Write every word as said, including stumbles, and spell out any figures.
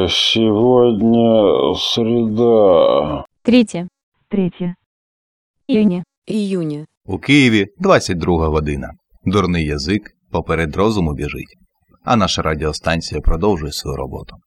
Сегодня среда. Третье. Третье. Июня. Июня. У Києві двадцять друга година. Дурний язик поперед розуму біжить. А наша радіостанція продовжує свою роботу.